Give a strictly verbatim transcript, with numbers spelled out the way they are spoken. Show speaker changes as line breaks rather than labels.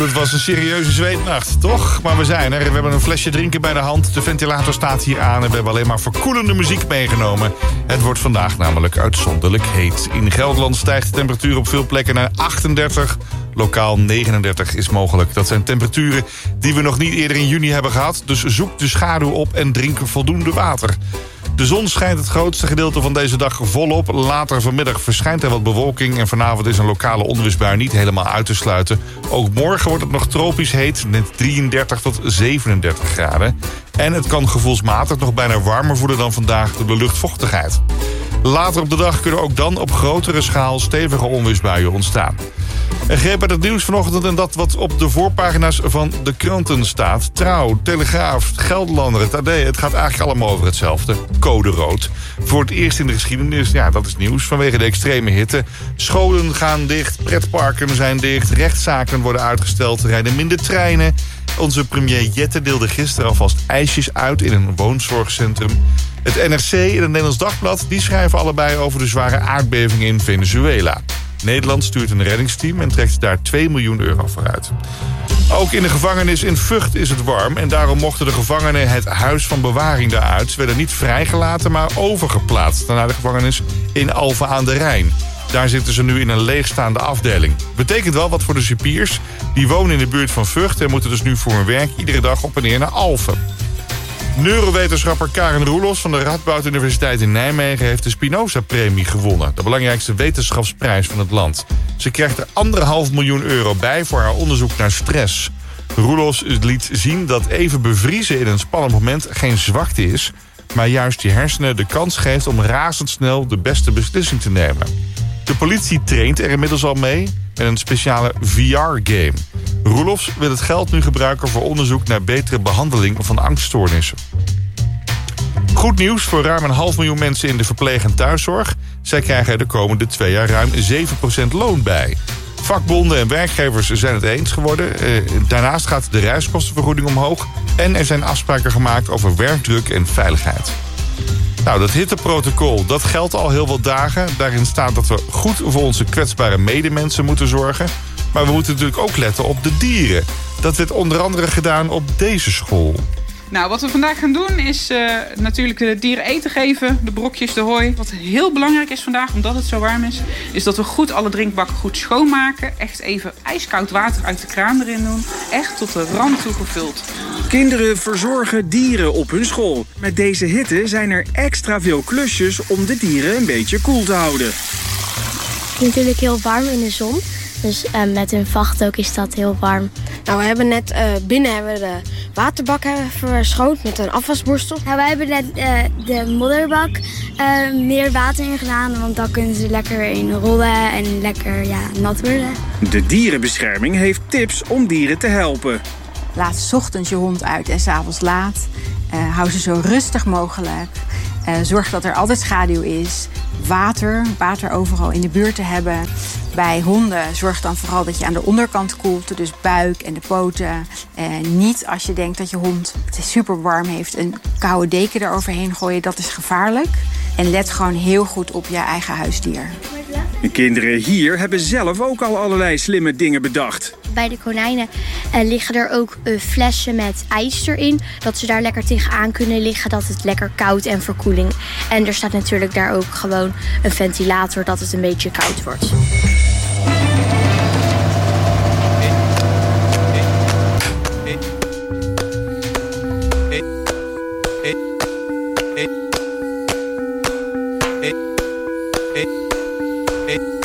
dit was een serieuze zweetnacht, toch? Maar we zijn er. We hebben een flesje drinken bij de hand. De ventilator staat hier aan en we hebben alleen maar verkoelende muziek meegenomen. Het wordt vandaag namelijk uitzonderlijk heet. In Gelderland stijgt de temperatuur op veel plekken naar achtendertig. Lokaal negenendertig is mogelijk. Dat zijn temperaturen die we nog niet eerder in juni hebben gehad. Dus zoek de schaduw op en drink voldoende water. De zon schijnt het grootste gedeelte van deze dag volop. Later vanmiddag verschijnt er wat bewolking en vanavond is een lokale onweersbui niet helemaal uit te sluiten. Ook morgen wordt het nog tropisch heet, met drieëndertig tot zevenendertig graden. En het kan gevoelsmatig nog bijna warmer voelen dan vandaag door de luchtvochtigheid. Later op de dag kunnen ook dan op grotere schaal stevige onweersbuien ontstaan. Een greep uit het nieuws vanochtend en dat wat op de voorpagina's van de kranten staat. Trouw, Telegraaf, Gelderlander, het A D. Het gaat eigenlijk allemaal over hetzelfde. Code rood. Voor het eerst in de geschiedenis, ja, dat is nieuws, vanwege de extreme hitte. Scholen gaan dicht, pretparken zijn dicht, rechtszaken worden uitgesteld, rijden minder treinen. Onze premier Jette deelde gisteren alvast ijsjes uit in een woonzorgcentrum. Het N R C en het Nederlands Dagblad die schrijven allebei over de zware aardbeving in Venezuela. Nederland stuurt een reddingsteam en trekt daar twee miljoen euro voor uit. Ook in de gevangenis in Vught is het warm en daarom mochten de gevangenen het huis van bewaring daaruit. Ze werden niet vrijgelaten, maar overgeplaatst naar de gevangenis in Alphen aan de Rijn. Daar zitten ze nu in een leegstaande afdeling. Betekent wel wat voor de cipiers. Die wonen in de buurt van Vught en moeten dus nu voor hun werk iedere dag op en neer naar Alphen. Neurowetenschapper Karen Roelofs van de Radboud Universiteit in Nijmegen heeft de Spinoza-premie gewonnen. De belangrijkste wetenschapsprijs van het land. Ze krijgt er anderhalf miljoen euro bij voor haar onderzoek naar stress. Roelofs liet zien dat even bevriezen in een spannend moment geen zwakte is, maar juist je hersenen de kans geeft om razendsnel de beste beslissing te nemen. De politie traint er inmiddels al mee met een speciale V R-game. Roelofs wil het geld nu gebruiken voor onderzoek naar betere behandeling van angststoornissen. Goed nieuws voor ruim een half miljoen mensen in de verpleeg- en thuiszorg. Zij krijgen er de komende twee jaar ruim zeven procent loon bij. Vakbonden en werkgevers zijn het eens geworden. Daarnaast gaat de reiskostenvergoeding omhoog. En er zijn afspraken gemaakt over werkdruk en veiligheid. Nou, dat hitteprotocol, dat geldt al heel wat dagen. Daarin staat dat we goed voor onze kwetsbare medemensen moeten zorgen. Maar we moeten natuurlijk ook letten op de dieren. Dat werd onder andere gedaan op deze school.
Nou, wat we vandaag gaan doen is uh, natuurlijk de dieren eten geven, de brokjes, de hooi. Wat heel belangrijk is vandaag, omdat het zo warm is, is dat we goed alle drinkbakken goed schoonmaken. Echt even ijskoud water uit de kraan erin doen. Echt tot de rand toe gevuld.
Kinderen verzorgen dieren op hun school. Met deze hitte zijn er extra veel klusjes om de dieren een beetje koel te houden.
Het is natuurlijk heel warm in de zon. Dus uh, met hun vacht ook is dat heel warm.
Nou, we hebben net uh, binnen hebben we de waterbak verschoond met een afwasborstel.
Nou, wij hebben net uh, de modderbak uh, meer water in gedaan. Want dan kunnen ze lekker in rollen en lekker ja, nat worden.
De dierenbescherming heeft tips om dieren te helpen.
Laat 's ochtends je hond uit en 's avonds laat. Uh, hou ze zo rustig mogelijk. Uh, zorg dat er altijd schaduw is. Water, water overal in de buurt te hebben. Bij honden zorg dan vooral dat je aan de onderkant koelt, dus buik en de poten. Uh, niet als je denkt dat je hond het super warm heeft, een koude deken eroverheen gooien, dat is gevaarlijk. En let gewoon heel goed op je eigen huisdier.
De kinderen hier hebben zelf ook al allerlei slimme dingen bedacht.
Bij de konijnen uh, liggen er ook uh, flessen met ijs erin. Dat ze daar lekker tegenaan kunnen liggen. Dat het lekker koud en verkoeling. En er staat natuurlijk daar ook gewoon een ventilator dat het een beetje koud wordt.
It